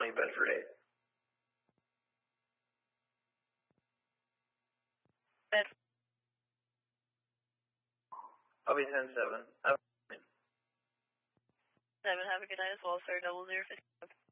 County, Bedford 8. Bedford. I'll be 10-7. 7, have a good night as well, sir. 0050.